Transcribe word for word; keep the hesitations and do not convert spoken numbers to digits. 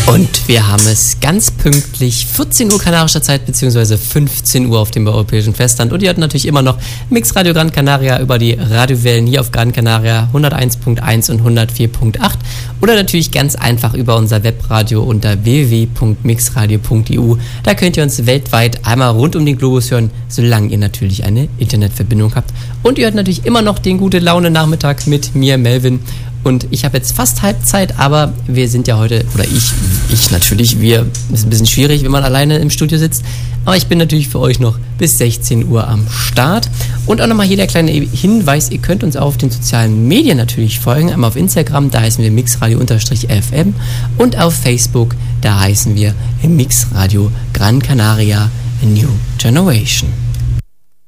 Und wir haben es ganz pünktlich vierzehn Uhr kanarischer Zeit beziehungsweise fünfzehn Uhr auf dem europäischen Festland. Und ihr hört natürlich immer noch Mix Radio Gran Canaria über die Radiowellen hier auf Gran Canaria hunderteins Punkt eins und hundertvier Punkt acht oder natürlich ganz einfach über unser Webradio unter w w w Punkt mixradio Punkt e u. Da könnt ihr uns weltweit einmal rund um den Globus hören, solange ihr natürlich eine Internetverbindung habt. Und ihr hört natürlich immer noch den gute Laune Nachmittag mit mir, Melvin. Und ich habe jetzt fast Halbzeit, aber wir sind ja heute, oder ich, ich natürlich, wir, ist ein bisschen schwierig, wenn man alleine im Studio sitzt, aber ich bin natürlich für euch noch bis sechzehn Uhr am Start. Und auch nochmal hier der kleine Hinweis, ihr könnt uns auch auf den sozialen Medien natürlich folgen, einmal auf Instagram, da heißen wir mixradio-f m und auf Facebook, da heißen wir Mixradio Gran Canaria New Generation.